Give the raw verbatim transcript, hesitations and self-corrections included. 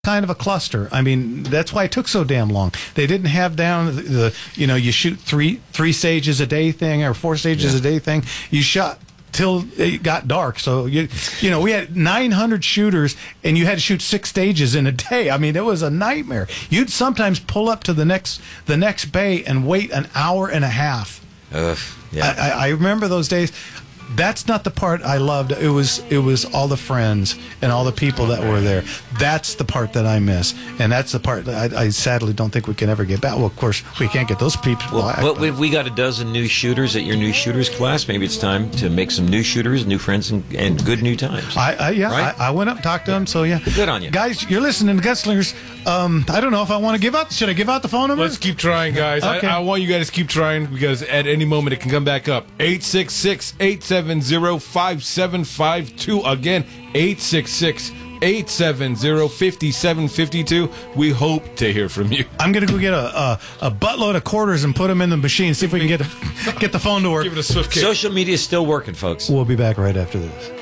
kind of a cluster. I mean, that's why it took so damn long. They didn't have down the, the you know, you shoot three three stages a day thing or four stages yeah. a day thing. You shot till it got dark. So, you you know, we had nine hundred shooters, and you had to shoot six stages in a day. I mean, it was a nightmare. You'd sometimes pull up to the next the next bay and wait an hour and a half. Ugh, yeah. I, I remember those days. That's not the part I loved. It was it was all the friends and all the people that were there. That's the part that I miss, and that's the part that I, I sadly don't think we can ever get back. Well, of course, we can't get those people well, back. Well, if we got a dozen new shooters at your new shooters class, maybe it's time to make some new shooters, new friends, and, and good new times. I, I yeah, right? I, I went up and talked to them. So yeah, good on you, guys. You're listening to Gunslingers. Um, I don't know if I want to give out. Should I give out the phone number? Let's keep trying, guys. Okay. I, I want you guys to keep trying because at any moment it can come back up. eight six six, eight seven zero, five seven five two. Again, eight six six, eight seven zero, five seven five two. We hope to hear from you. I'm going to go get a, a, a buttload of quarters and put them in the machine, see if we can get, get the phone to work. Give it a swift kick. Social media is still working, folks. We'll be back right after this.